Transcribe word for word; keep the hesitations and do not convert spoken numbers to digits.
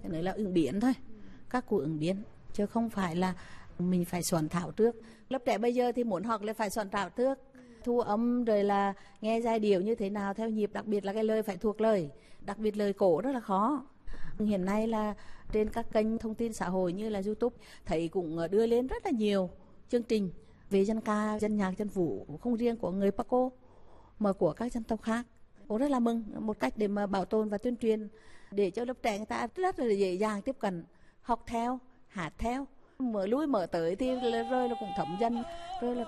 nói là ứng biến thôi, các cụ ứng biến chứ không phải là mình phải soạn thảo trước. Lớp trẻ bây giờ thì muốn học là phải soạn thảo trước, thu âm rồi là nghe giai điệu như thế nào theo nhịp, đặc biệt là cái lời phải thuộc lời, đặc biệt lời cổ rất là khó. Hiện nay là trên các kênh thông tin xã hội như là YouTube thấy cũng đưa lên rất là nhiều chương trình về dân ca, dân nhạc, dân vũ, không riêng của người Paco mà của các dân tộc khác. Cũng rất là mừng, một cách để mà bảo tồn và tuyên truyền để cho lớp trẻ người ta rất là dễ dàng tiếp cận, học theo, hát theo, mở lui mở tới thì rồi là cũng thấm dần, rồi là